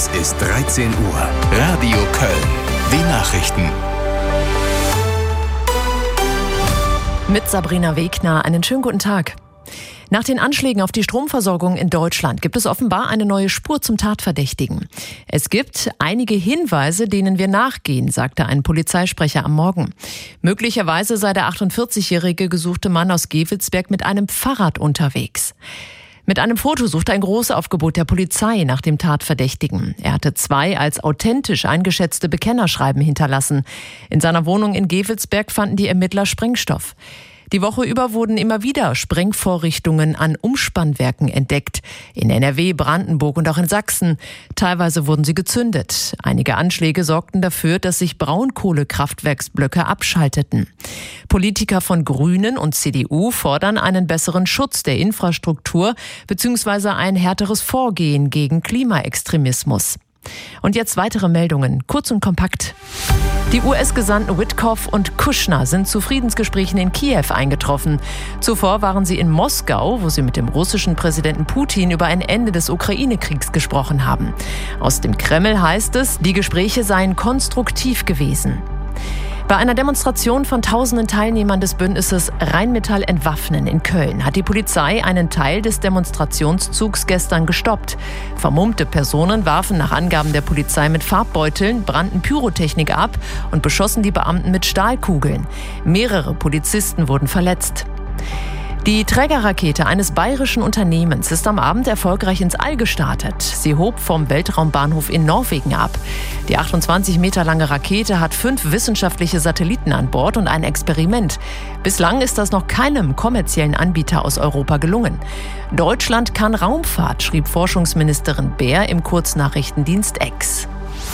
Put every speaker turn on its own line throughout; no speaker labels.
Es ist 13 Uhr. Radio Köln. Die Nachrichten.
Mit Sabrina Wegner. Einen schönen guten Tag. Nach den Anschlägen auf die Stromversorgung in Deutschland gibt es offenbar eine neue Spur zum Tatverdächtigen. Es gibt einige Hinweise, denen wir nachgehen, sagte ein Polizeisprecher am Morgen. Möglicherweise sei der 48-jährige gesuchte Mann aus Gevelsberg mit einem Fahrrad unterwegs. Mit einem Foto sucht ein Großaufgebot der Polizei nach dem Tatverdächtigen. Er hatte 2 als authentisch eingeschätzte Bekennerschreiben hinterlassen. In seiner Wohnung in Gevelsberg fanden die Ermittler Sprengstoff. Die Woche über wurden immer wieder Sprengvorrichtungen an Umspannwerken entdeckt. In NRW, Brandenburg und auch in Sachsen. Teilweise wurden sie gezündet. Einige Anschläge sorgten dafür, dass sich Braunkohlekraftwerksblöcke abschalteten. Politiker von Grünen und CDU fordern einen besseren Schutz der Infrastruktur bzw. ein härteres Vorgehen gegen Klimaextremismus. Und jetzt weitere Meldungen, kurz und kompakt. Die US-Gesandten Witkoff und Kushner sind zu Friedensgesprächen in Kiew eingetroffen. Zuvor waren sie in Moskau, wo sie mit dem russischen Präsidenten Putin über ein Ende des Ukraine-Kriegs gesprochen haben. Aus dem Kreml heißt es, die Gespräche seien konstruktiv gewesen. Bei einer Demonstration von tausenden Teilnehmern des Bündnisses Rheinmetall entwaffnen in Köln hat die Polizei einen Teil des Demonstrationszugs gestern gestoppt. Vermummte Personen warfen nach Angaben der Polizei mit Farbbeuteln, brannten Pyrotechnik ab und beschossen die Beamten mit Stahlkugeln. Mehrere Polizisten wurden verletzt. Die Trägerrakete eines bayerischen Unternehmens ist am Abend erfolgreich ins All gestartet. Sie hob vom Weltraumbahnhof in Norwegen ab. Die 28 Meter lange Rakete hat 5 wissenschaftliche Satelliten an Bord und ein Experiment. Bislang ist das noch keinem kommerziellen Anbieter aus Europa gelungen. Deutschland kann Raumfahrt, schrieb Forschungsministerin Baer im Kurznachrichtendienst X.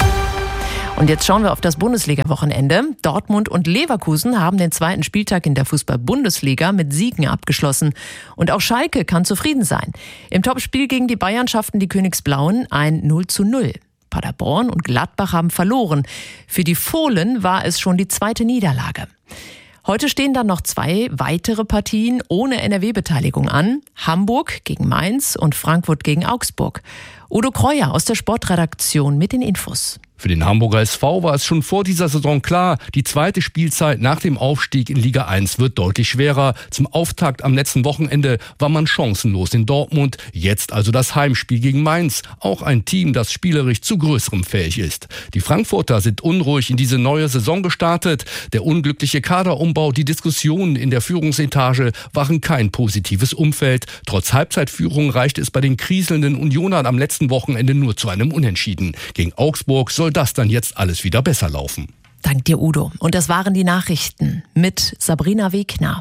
Und jetzt schauen wir auf das Bundesliga-Wochenende. Dortmund und Leverkusen haben den zweiten Spieltag in der Fußball-Bundesliga mit Siegen abgeschlossen. Und auch Schalke kann zufrieden sein. Im Topspiel gegen die Bayern schafften die Königsblauen ein 0:0. Paderborn und Gladbach haben verloren. Für die Fohlen war es schon die zweite Niederlage. Heute stehen dann noch 2 weitere Partien ohne NRW-Beteiligung an. Hamburg gegen Mainz und Frankfurt gegen Augsburg. Udo Kreuer aus der Sportredaktion mit den Infos.
Für den Hamburger SV war es schon vor dieser Saison klar, die zweite Spielzeit nach dem Aufstieg in Liga 1 wird deutlich schwerer. Zum Auftakt am letzten Wochenende war man chancenlos in Dortmund. Jetzt also das Heimspiel gegen Mainz. Auch ein Team, das spielerisch zu Größerem fähig ist. Die Frankfurter sind unruhig in diese neue Saison gestartet. Der unglückliche Kaderumbau, die Diskussionen in der Führungsetage waren kein positives Umfeld. Trotz Halbzeitführung reichte es bei den kriselnden Unionern am letzten Wochenende nur zu einem Unentschieden. Gegen Augsburg soll das dann jetzt alles wieder besser laufen.
Dank dir, Udo. Und das waren die Nachrichten mit Sabrina Wegner.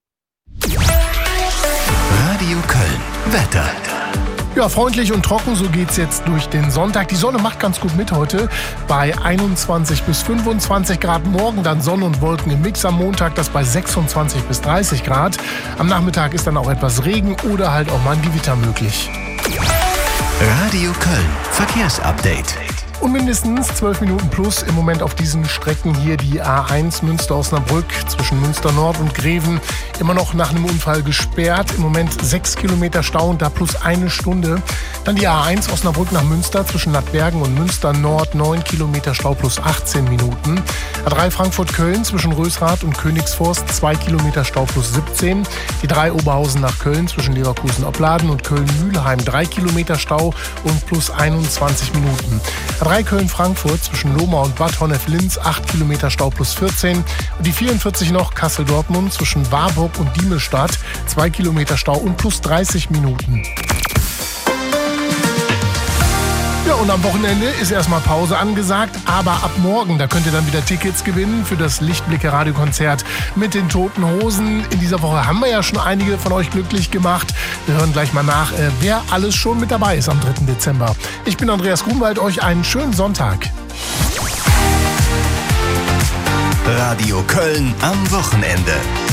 Radio Köln. Wetter.
Ja, freundlich und trocken, so geht's jetzt durch den Sonntag. Die Sonne macht ganz gut mit heute bei 21 bis 25 Grad. Morgen dann Sonne und Wolken im Mix. Am Montag das bei 26 bis 30 Grad. Am Nachmittag ist dann auch etwas Regen oder halt auch mal ein Gewitter möglich.
Radio Köln. Verkehrsupdate.
Und mindestens 12 Minuten plus im Moment auf diesen Strecken hier die A1 Münster-Osnabrück zwischen Münster Nord und Greven. Immer noch nach einem Unfall gesperrt. Im Moment 6 Kilometer Stau und da plus 1 Stunde. Dann die A1 Osnabrück nach Münster zwischen Nattbergen und Münster Nord 9 Kilometer Stau plus 18 Minuten. A3 Frankfurt-Köln zwischen Rösrath und Königsforst 2 Kilometer Stau plus 17. Die 3 Oberhausen nach Köln zwischen Leverkusen-Opladen und Köln-Mühlheim 3 Kilometer Stau und plus 21 Minuten. A3 Köln-Frankfurt zwischen Lohmar und Bad Honnef-Linz 8 Kilometer Stau plus 14. Und die 44 noch Kassel-Dortmund zwischen Warburg und Diemelstadt 2 Kilometer Stau und plus 30 Minuten. Ja, und am Wochenende ist erstmal Pause angesagt, aber ab morgen, da könnt ihr dann wieder Tickets gewinnen für das Lichtblicke-Radiokonzert mit den Toten Hosen. In dieser Woche haben wir ja schon einige von euch glücklich gemacht. Wir hören gleich mal nach, wer alles schon mit dabei ist am 3. Dezember. Ich bin Andreas Grunwald, euch einen schönen Sonntag.
Radio Köln am Wochenende.